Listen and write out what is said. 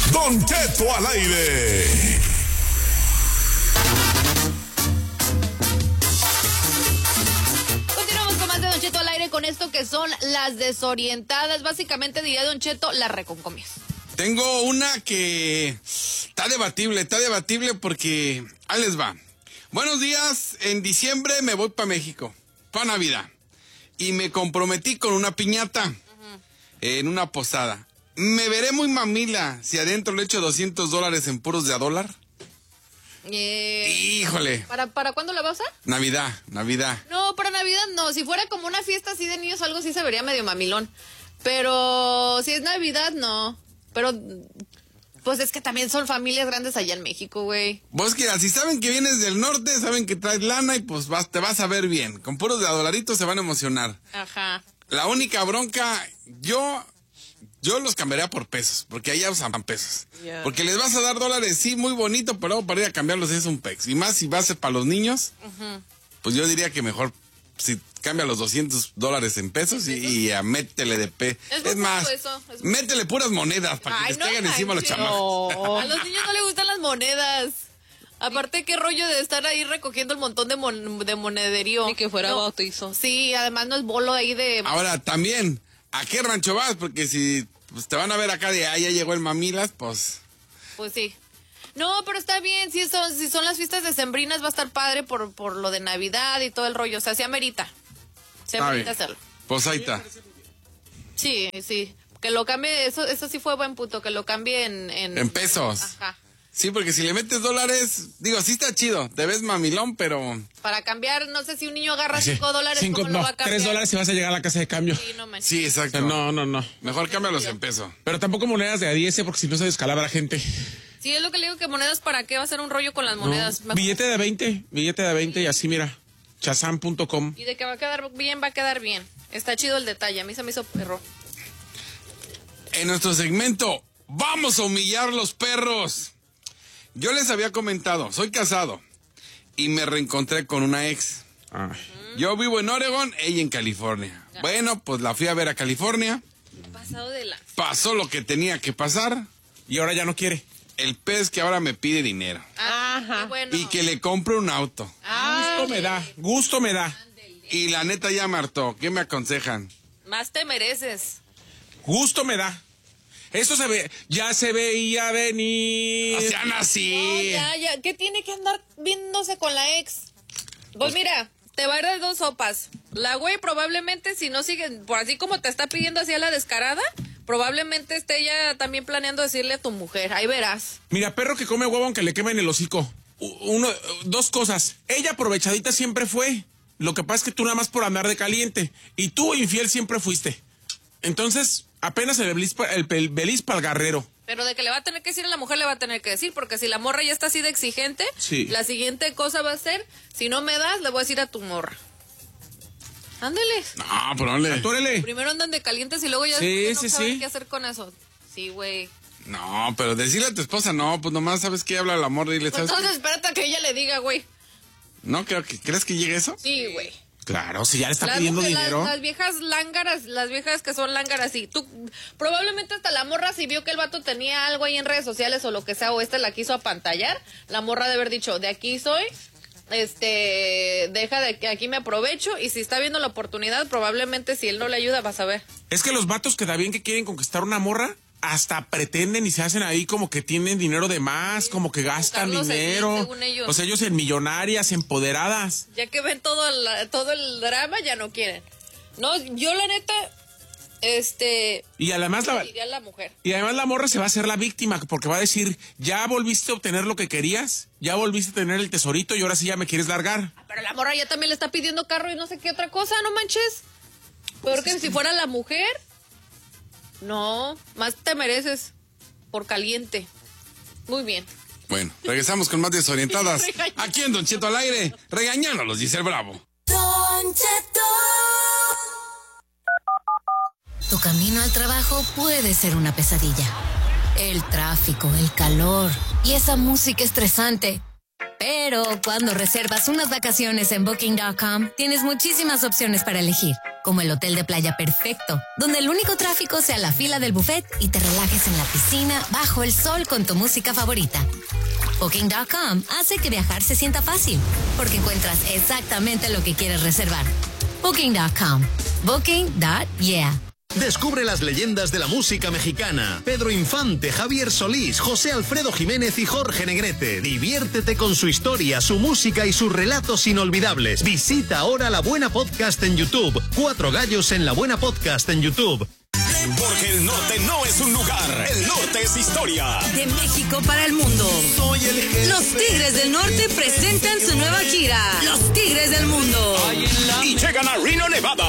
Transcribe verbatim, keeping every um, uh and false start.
Don Cheto al aire. Continuamos con más de Don Cheto al aire con esto que son las desorientadas. Básicamente diría Don Cheto, las reconcomias. Tengo una que está debatible, está debatible porque ahí les va. Buenos días, en diciembre me voy para México, para Navidad. Y me comprometí con una piñata uh-huh. en una posada. ¿Me veré muy mamila si adentro le echo doscientos dólares en puros de a dólar? Eh, Híjole. ¿Para, ¿Para cuándo la vas a? Navidad, Navidad. No, para Navidad no. Si fuera como una fiesta así de niños o algo así se vería medio mamilón. Pero si es Navidad, no. Pero, pues es que también son familias grandes allá en México, güey. Vos que si saben que vienes del norte, saben que traes lana y pues vas, te vas a ver bien. Con puros de a dolaritos se van a emocionar. Ajá. La única bronca, yo... Yo los cambiaría por pesos, porque allá usan pesos. Yeah. Porque les vas a dar dólares, sí, muy bonito, pero para ir a cambiarlos es un pex. Y más si va a ser para los niños, uh-huh. pues yo diría que mejor si cambia los doscientos dólares en pesos y, y a métele de pe. Es, es más, eso, es métele puras monedas para que Ay, les no caigan encima los chamacos. No. A los niños no les gustan las monedas. Aparte, qué rollo de estar ahí recogiendo el montón de, mon de monederío. Ni que fuera no. bautizo. Sí, además no es bolo ahí de... Ahora, también... ¿A qué rancho vas? Porque si pues, te van a ver acá de, ah, ya llegó el Mamilas, pues... Pues sí. No, pero está bien, si son, si son las fiestas decembrinas va a estar padre por, por lo de Navidad y todo el rollo, o sea, se amerita. Se amerita hacerlo. Pues ahí está. Sí, sí, que lo cambie, eso eso sí fue buen punto, que lo cambie en... En, en pesos. Ajá. Sí, porque si le metes dólares, digo, sí está chido, te ves mamilón, pero... Para cambiar, no sé si un niño agarra sí. cinco dólares, cinco, ¿cómo no, lo va a cambiar? Tres dólares y vas a llegar a la casa de cambio. Sí, no manches. Sí, exacto. No, no, no. Mejor cámbialos en peso. Pero tampoco monedas de a diez, porque si no se descalabra gente. Sí, es lo que le digo, que monedas para qué va a ser un rollo con las monedas. No. Billete de veinte, billete de veinte sí. Y así mira, chazam punto com. Y de que va a quedar bien, va a quedar bien. Está chido el detalle, a mí se me hizo perro. En nuestro segmento, vamos a humillar los perros. Yo les había comentado, soy casado y me reencontré con una ex. Ay. Yo vivo en Oregon, ella en California. Ya. Bueno, pues la fui a ver a California. Pasado de la... Pasó lo que tenía que pasar. Y ahora ya no quiere. El pez que ahora me pide dinero. Ajá. Bueno. Y que le compre un auto. Ah, gusto me da, gusto me da. Y la neta ya me hartó. ¿Qué me aconsejan? Más te mereces. Gusto me da. Eso se ve, ya se veía venir. O sea, así. No, ya, ya. ¿Qué tiene que andar viéndose con la ex? Pues mira, te va a ir de dos sopas. La güey probablemente, si no sigue, por así como te está pidiendo así a la descarada, probablemente esté ella también planeando decirle a tu mujer. Ahí verás. Mira, perro que come huevo aunque le quemen el hocico. Uno, dos cosas. Ella aprovechadita siempre fue. Lo que pasa es que tú nada más por andar de caliente. Y tú infiel siempre fuiste. Entonces, apenas el belis para el, el, belis para el guerrero. Pero de que le va a tener que decir a la mujer, le va a tener que decir, porque si la morra ya está así de exigente, sí. La siguiente cosa va a ser, si no me das, le voy a decir a tu morra. Ándale. No, pero no Atúrele. Primero andan de calientes y luego ya sí, no sí, saben sí. qué hacer con eso. Sí, güey. No, pero decirle a tu esposa, no, pues nomás sabes que habla la morra y le pues sabes. Entonces, espérate a que ella le diga, güey. No, creo que, ¿crees que llegue eso? Sí, güey. Claro, si ya le está las, pidiendo las, dinero. Las viejas lángaras, las viejas que son lángaras, y tú, probablemente hasta la morra si vio que el vato tenía algo ahí en redes sociales o lo que sea, o este la quiso apantallar, la morra de haber dicho, de aquí soy, este, deja de que aquí me aprovecho, y si está viendo la oportunidad, probablemente si él no le ayuda, vas a ver. Es que los vatos que da bien que quieren conquistar una morra, hasta pretenden y se hacen ahí como que tienen dinero de más, sí, como que gastan Carlos dinero. Slim, según ellos. O sea, ellos en millonarias, empoderadas. Ya que ven todo el, todo el drama, ya no quieren. No, yo la neta, este... Y además la, la mujer. Y además la morra se va a hacer la víctima, porque va a decir, ya volviste a obtener lo que querías, ya volviste a tener el tesorito y ahora sí ya me quieres largar. Pero la morra ya también le está pidiendo carro y no sé qué otra cosa, no manches. Peor que si fuera la mujer... No, más te mereces por caliente. Muy bien. Bueno, regresamos con más desorientadas. Aquí en Don Cheto al aire, regañándolos, dice el Bravo. Don Cheto. Tu camino al trabajo puede ser una pesadilla. El tráfico, el calor y esa música estresante. Pero cuando reservas unas vacaciones en booking punto com, tienes muchísimas opciones para elegir. como el hotel de playa perfecto, donde el único tráfico sea la fila del buffet y te relajes en la piscina bajo el sol con tu música favorita. Booking punto com hace que viajar se sienta fácil, porque encuentras exactamente lo que quieres reservar. Booking punto com. Booking punto yeah. Descubre las leyendas de la música mexicana. Pedro Infante, Javier Solís, José Alfredo Jiménez y Jorge Negrete. Diviértete con su historia, su música y sus relatos inolvidables. Visita ahora La Buena Podcast en YouTube. Cuatro gallos en La Buena Podcast en YouTube. Porque el norte no es un lugar, el norte es historia. De México para el mundo. Soy el jefe. Los Tigres del Norte presentan su nueva gira, Los Tigres del Mundo. Y llegan a Reno, Nevada.